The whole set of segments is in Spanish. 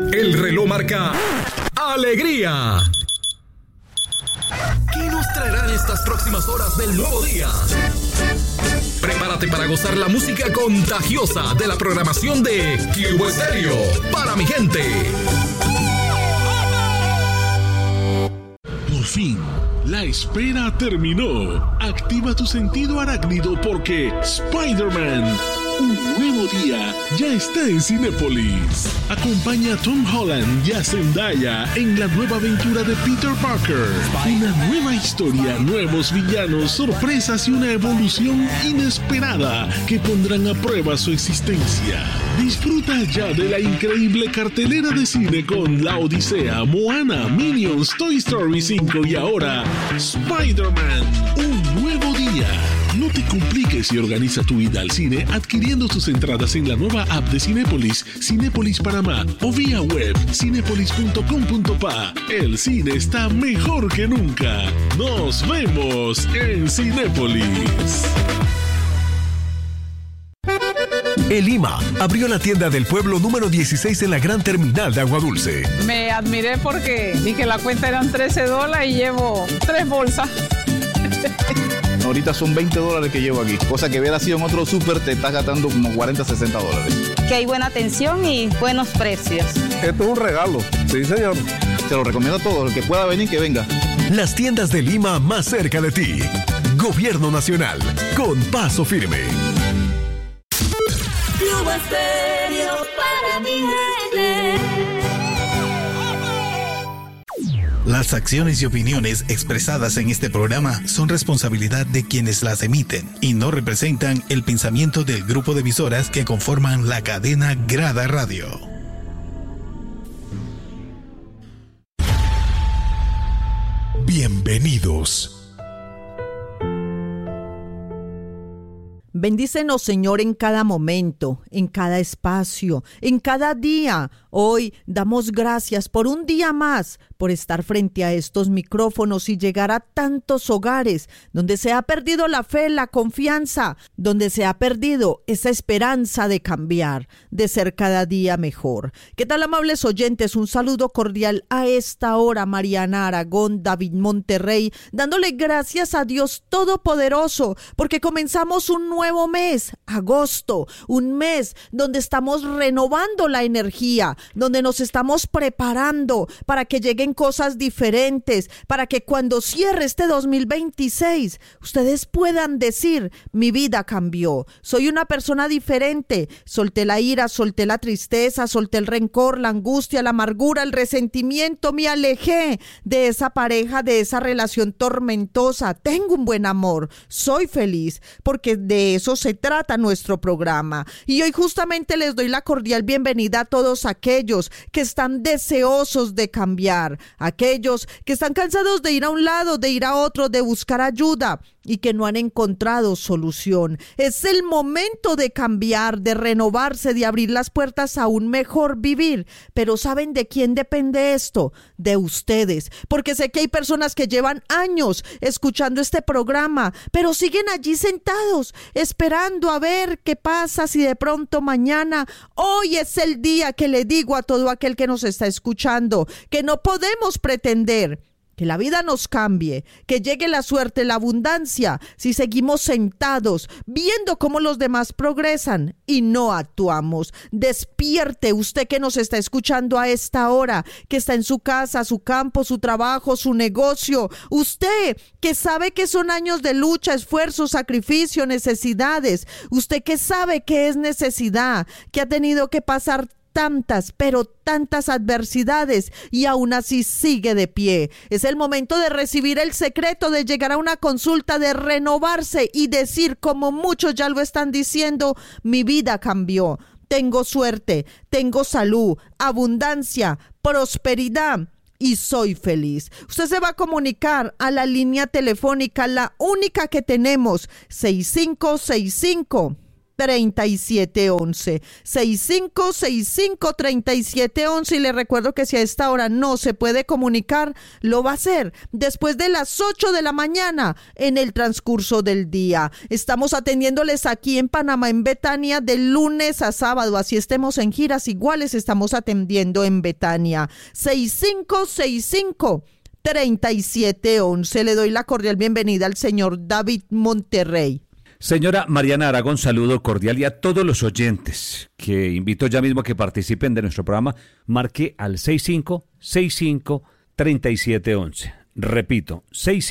El reloj marca alegría. ¿Qué nos traerán estas próximas horas del nuevo día? Prepárate para gozar la música contagiosa de la programación de Cubo Estéreo para mi gente. Por fin, la espera terminó. Activa tu sentido arácnido porque Spider-Man, un nuevo día, ya está en Cinépolis. Acompaña a Tom Holland y a Zendaya en la nueva aventura de Peter Parker. Una nueva historia, nuevos villanos, sorpresas y una evolución inesperada que pondrán a prueba su existencia. Disfruta ya de la increíble cartelera de cine con La Odisea, Moana, Minions, Toy Story 5 y ahora Spider-Man, un nuevo día. No te compliques y organiza tu ida al cine adquiriendo tus entradas en la nueva app de Cinépolis, Cinépolis Panamá o vía web cinépolis.com.pa. El cine está mejor que nunca. Nos vemos en Cinépolis. El Lima abrió la tienda del pueblo número 16 en la gran terminal de Agua Dulce. Me admiré porque vi que la cuenta eran $13 y llevo 3 bolsas. Ahorita son $20 que llevo aquí, cosa que hubiera sido en otro súper te estás gastando como $40, $60. Que hay buena atención y buenos precios. Esto es un regalo, sí señor. Se lo recomiendo a todos, el que pueda venir, que venga. Las tiendas de Lima más cerca de ti. Gobierno Nacional, con paso firme. Cubo Estéreo para mi gente. Las acciones y opiniones expresadas en este programa son responsabilidad de quienes las emiten y no representan el pensamiento del grupo de emisoras que conforman la cadena Grada Radio. Bienvenidos. Bendícenos, Señor, en cada momento, en cada espacio, en cada día. Hoy damos gracias por un día más, por estar frente a estos micrófonos y llegar a tantos hogares donde se ha perdido la fe, la confianza, donde se ha perdido esa esperanza de cambiar, de ser cada día mejor. ¿Qué tal, amables oyentes? Un saludo cordial a esta hora, Mariana Aragón, David Monterrey, dándole gracias a Dios Todopoderoso, porque comenzamos un nuevo mes, agosto, un mes donde estamos renovando la energía, donde nos estamos preparando para que lleguen cosas diferentes, para que cuando cierre este 2026, ustedes puedan decir, mi vida cambió, soy una persona diferente, solté la ira, solté la tristeza, solté el rencor, la angustia, la amargura, el resentimiento, me alejé de esa pareja, de esa relación tormentosa, tengo un buen amor, soy feliz, porque de eso se trata nuestro programa. Y hoy justamente les doy la cordial bienvenida a todos aquellos que están deseosos de cambiar, aquellos que están cansados de ir a un lado, de ir a otro, de buscar ayuda y que no han encontrado solución. Es el momento de cambiar, de renovarse, de abrir las puertas a un mejor vivir. Pero ¿saben de quién depende esto? De ustedes, porque sé que hay personas que llevan años escuchando este programa, pero siguen allí sentados, esperando a ver qué pasa, si de pronto mañana, hoy es el día que le digo a todo aquel que nos está escuchando, que no podemos pretender que la vida nos cambie, que llegue la suerte, la abundancia, si seguimos sentados, viendo cómo los demás progresan y no actuamos. Despierte usted que nos está escuchando a esta hora, que está en su casa, su campo, su trabajo, su negocio. Usted que sabe que son años de lucha, esfuerzo, sacrificio, necesidades. Usted que sabe que es necesidad, que ha tenido que pasar tantas, pero tantas adversidades y aún así sigue de pie. Es el momento de recibir el secreto, de llegar a una consulta, de renovarse y decir, como muchos ya lo están diciendo, mi vida cambió. Tengo suerte, tengo salud, abundancia, prosperidad y soy feliz. Usted se va a comunicar a la línea telefónica, la única que tenemos, 6565 3711. 6565-3711. Y le recuerdo que si a esta hora no se puede comunicar, lo va a hacer después de las 8 de la mañana en el transcurso del día. Estamos atendiéndoles aquí en Panamá, en Betania, de lunes a sábado. Así estemos en giras, iguales estamos atendiendo en Betania. 6565-3711. Le doy la cordial bienvenida al señor David Monterrey. Señora Mariana Aragón, saludo cordial y a todos los oyentes que invito ya mismo a que participen de nuestro programa. Marque al 6565-3711. Repito,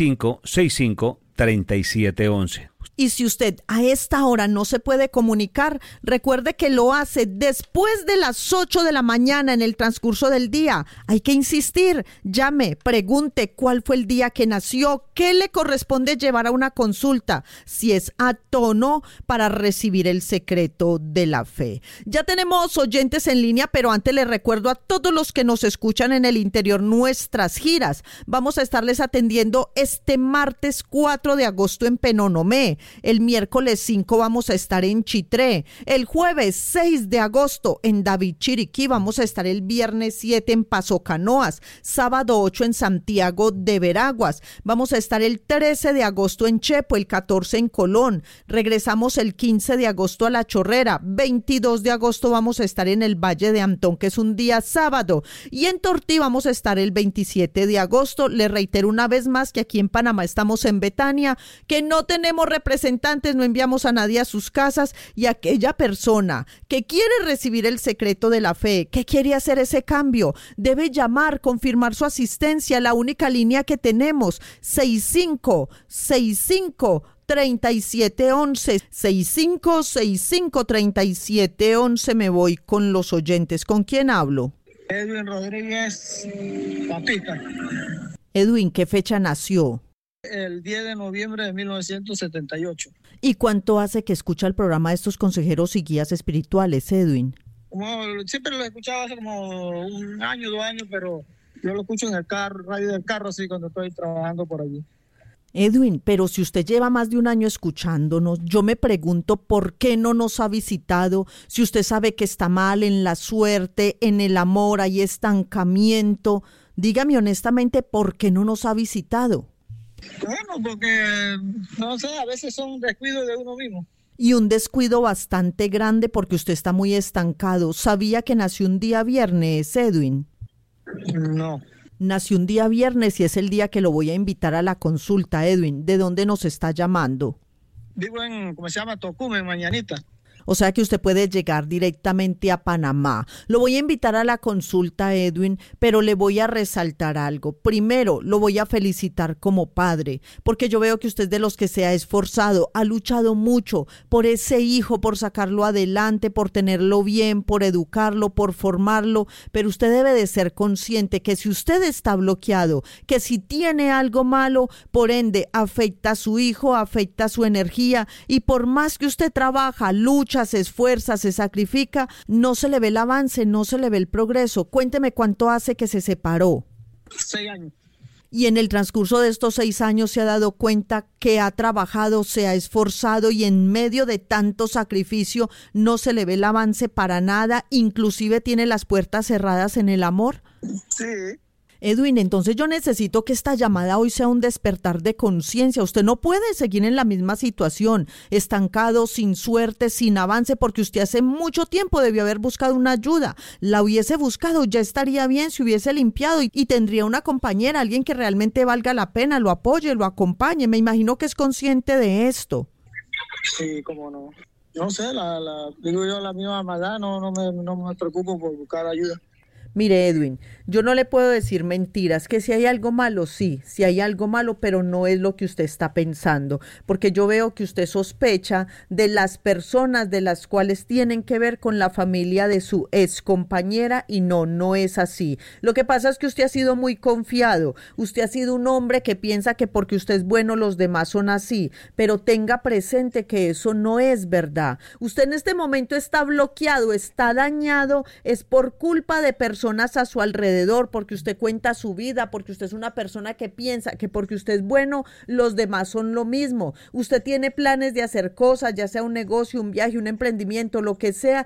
6565-3711. Y si usted a esta hora no se puede comunicar, recuerde que lo hace después de las 8 de la mañana en el transcurso del día. Hay que insistir, llame, pregunte cuál fue el día que nació, qué le corresponde llevar a una consulta, si es apto o no para recibir el secreto de la fe. Ya tenemos oyentes en línea, pero antes les recuerdo a todos los que nos escuchan en el interior nuestras giras. Vamos a estarles atendiendo este martes 4 de agosto en Penonomé. El miércoles 5 vamos a estar en Chitré. El jueves 6 de agosto en David Chiriquí. Vamos a estar el viernes 7 en Paso Canoas. Sábado 8 en Santiago de Veraguas. Vamos a estar el 13 de agosto en Chepo. El 14 en Colón. Regresamos el 15 de agosto a La Chorrera. 22 de agosto vamos a estar en el Valle de Antón, que es un día sábado. Y en Tortí vamos a estar el 27 de agosto. Le reitero una vez más que aquí en Panamá estamos en Betania, que no tenemos representantes, no enviamos a nadie a sus casas, y aquella persona que quiere recibir el secreto de la fe, que quiere hacer ese cambio, debe llamar, confirmar su asistencia. La única línea que tenemos, 6565-3711, 6565-3711. Me voy con los oyentes. ¿Con quién hablo? Edwin Rodríguez Papita. Edwin, ¿qué fecha nació? El 10 de noviembre de 1978. ¿Y cuánto hace que escucha el programa de estos consejeros y guías espirituales, Edwin? Siempre lo escuchaba hace como 1 año, 2 años, pero yo lo escucho en el carro, radio del carro, así cuando estoy trabajando por allí. Edwin, pero si usted lleva más de 1 año escuchándonos, yo me pregunto por qué no nos ha visitado. Si usted sabe que está mal en la suerte, en el amor, hay estancamiento, dígame honestamente por qué no nos ha visitado. Bueno, porque, no sé, a veces son descuidos de uno mismo. Y un descuido bastante grande porque usted está muy estancado. ¿Sabía que nació un día viernes, Edwin? No. Nació un día viernes y es el día que lo voy a invitar a la consulta, Edwin. ¿De dónde nos está llamando? Vivo en, ¿cómo se llama? Tocumen, Mañanita. O sea que usted puede llegar directamente a Panamá. Lo voy a invitar a la consulta, Edwin, pero le voy a resaltar algo. Primero, lo voy a felicitar como padre, porque yo veo que usted es de los que se ha esforzado, ha luchado mucho por ese hijo, por sacarlo adelante, por tenerlo bien, por educarlo, por formarlo, pero usted debe de ser consciente que si usted está bloqueado, que si tiene algo malo, por ende, afecta a su hijo, afecta a su energía, y por más que usted trabaja, lucha, se esfuerza, se sacrifica, no se le ve el avance, no se le ve el progreso. Cuénteme cuánto hace que se separó. 6 años. Y en el transcurso de estos 6 años se ha dado cuenta que ha trabajado, se ha esforzado y en medio de tanto sacrificio no se le ve el avance para nada, inclusive tiene las puertas cerradas en el amor. Sí. Edwin, entonces yo necesito que esta llamada hoy sea un despertar de conciencia. Usted no puede seguir en la misma situación, estancado, sin suerte, sin avance, porque usted hace mucho tiempo debió haber buscado una ayuda. La hubiese buscado, ya estaría bien, se hubiese limpiado y tendría una compañera, alguien que realmente valga la pena, lo apoye, lo acompañe. Me imagino que es consciente de esto. Sí, cómo no. No sé, digo yo, la misma maldad, no me preocupo por buscar ayuda. Mire, Edwin, yo no le puedo decir mentiras, que si hay algo malo, sí, si hay algo malo, pero no es lo que usted está pensando, porque yo veo que usted sospecha de las personas de las cuales tienen que ver con la familia de su ex compañera y no es así. Lo que pasa es que usted ha sido muy confiado, usted ha sido un hombre que piensa que porque usted es bueno los demás son así, pero tenga presente que eso no es verdad. Usted en este momento está bloqueado, está dañado, es por culpa de personas personas a su alrededor, porque usted cuenta su vida, porque usted es una persona que piensa que porque usted es bueno, los demás son lo mismo. Usted tiene planes de hacer cosas, ya sea un negocio, un viaje, un emprendimiento, lo que sea,